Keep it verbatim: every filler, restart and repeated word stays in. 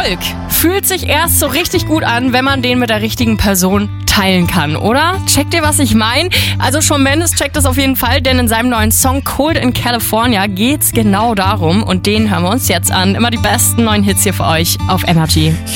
Erfolg fühlt sich erst so richtig gut an, wenn man den mit der richtigen Person teilen kann, oder? Checkt ihr, was ich meine? Also Shawn Mendes checkt das auf jeden Fall, denn in seinem neuen Song Cold in California geht's genau darum und den hören wir uns jetzt an. Immer die besten neuen Hits hier für euch auf Energy.